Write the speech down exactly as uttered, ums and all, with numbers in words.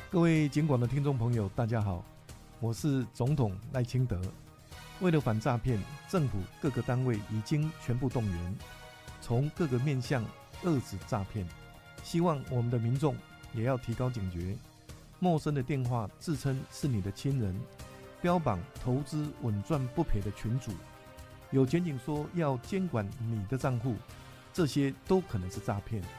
各位警广的听众朋友，大家好，我是总统赖清德。为了反诈骗，政府各个单位已经全部动员，从各个面向遏止诈骗。希望我们的民众也要提高警觉，陌生的电话自称是你的亲人，标榜投资稳赚不赔的群组，有检警说要监管你的账户，这些都可能是诈骗。